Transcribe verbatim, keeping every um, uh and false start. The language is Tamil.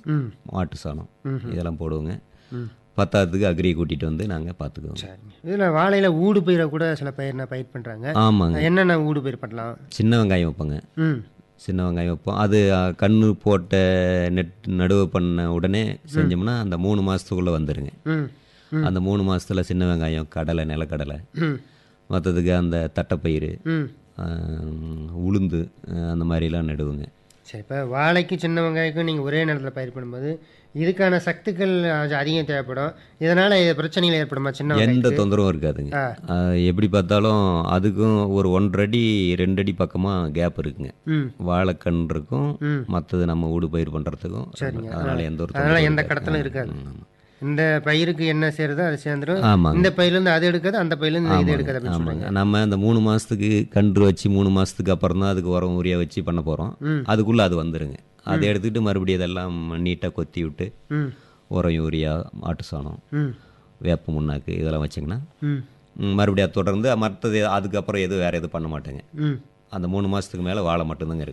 ம் மாட்டு சாணம் ம் இதெல்லாம் போடுவோங்க. ம் பத்தாவதுக்கு அக்ரியை கூட்டிகிட்டு வந்து நாங்கள் பார்த்துக்குவோங்க. சரிங்க. இதில் வாழையில் ஊடு பயிரை கூட சில பயிர்னா பயிர் பண்ணுறாங்க. ஆமாங்க. என்னென்ன ஊடு பயிர் பண்ணலாம்? சின்ன வெங்காயம் வைப்போங்க. ம் சின்ன வெங்காயம் வைப்போம். அது அஹ், கண்ணு போட்ட நெட் நடவு பண்ண உடனே செஞ்சோம்னா அந்த மூணு மாதத்துக்குள்ளே வந்துடுங்க. ம் ம் அந்த மூணு மாதத்தில் சின்ன வெங்காயம், கடலை, நிலக்கடலை, ம் மற்றதுக்கு அந்த தட்டைப்பயிறு, ம் ஆஹ், உளுந்து, ஆஹ், அந்த மாதிரிலாம் நடுவுங்க. சரி, இப்போ வாழைக்கு சின்ன வெங்காயக்கும் நீங்கள் ஒரே நேரத்தில் பயிர் பண்ணும்போது இதுக்கான சக்திகள் கொஞ்சம் அதிகம் தேவைப்படும். இதனால் பிரச்சனைகள் ஏற்படுமா சின்ன எந்த வெங்காயத்துக்கு? தொந்தரவும் இருக்காதுங்க. ஆ ஆஹ், எப்படி பார்த்தாலும் அதுக்கும் ஒரு ஒன்றரை அடி ரெண்டு அடி பக்கமாக கேப் இருக்குங்க. ம் வாழைக்கண் இருக்கும், ம் மற்றது நம்ம ஊடு பயிர் பண்ணுறதுக்கும். சரிங்க. அதனால் எந்த ஒரு அதனால் தொந்தரவும் எந்த இருக்காது. கடத்தலும் இருக்காது. ம், ஆமாம். இந்த பயிருக்கு என்ன செய்கிறதோ அது சேர்ந்துடும். ஆமாங்க. இந்த பயிர்லேருந்து அது எடுக்காது, அந்த பயிர்லேருந்து இது ஆமாங்க எடுக்காது அப்படின்னு ஆமாங்க சொல்கிறீங்க. நம்ம அந்த மூணு மாதத்துக்கு கன்று வச்சு மூணு மாதத்துக்கு அப்புறம் தான் அதுக்கு உரம் உரியா வச்சு பண்ண போகிறோம். ம் அதுக்குள்ளே அது வந்துடுங்க. அதை எடுத்துக்கிட்டு மறுபடியும் இதெல்லாம் நீட்டாக கொத்தி விட்டு ம் உரம், யூரியா, மாட்டு சாணம், ம் வேப்ப முன்னாக்கு இதெல்லாம் வச்சிங்கன்னா ம் ம், மறுபடியும் அது தொடர்ந்து மற்றது அதுக்கப்புறம் எதுவும் வேறு எதுவும் பண்ண மாட்டேங்க. ம் அந்த மூணு மாதத்துக்கு மேலே வாழை மட்டும்தாங்க இருக்கும்.